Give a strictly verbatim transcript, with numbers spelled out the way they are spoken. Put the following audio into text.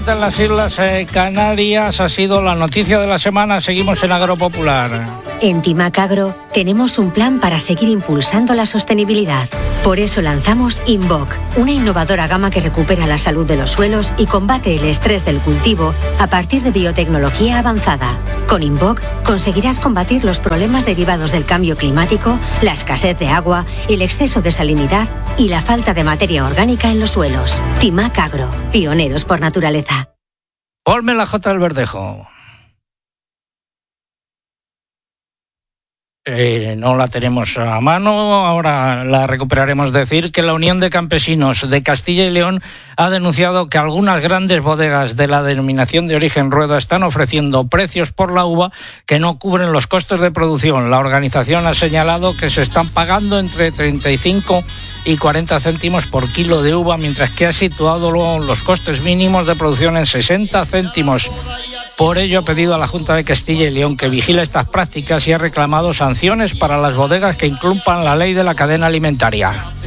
En las Islas eh, Canarias ha sido la noticia de la semana. Seguimos en Agropopular. En Timac Agro tenemos un plan para seguir impulsando la sostenibilidad. Por eso lanzamos Invoc, una innovadora gama que recupera la salud de los suelos y combate el estrés del cultivo a partir de biotecnología avanzada. Con Invoc conseguirás combatir los problemas derivados del cambio climático, la escasez de agua, el exceso de salinidad y la falta de materia orgánica en los suelos. Timac Agro, pioneros por naturaleza. Ponme la J del Verdejo. Eh, no la tenemos a mano, ahora la recuperaremos. Decir que la Unión de Campesinos de Castilla y León ha denunciado que algunas grandes bodegas de la denominación de origen Rueda están ofreciendo precios por la uva que no cubren los costes de producción. La organización ha señalado que se están pagando entre treinta y cinco y cuarenta céntimos por kilo de uva, mientras que ha situado los costes mínimos de producción en sesenta céntimos. Por ello ha pedido a la Junta de Castilla y León que vigile estas prácticas y ha reclamado sanciones para las bodegas que incumplan la ley de la cadena alimentaria.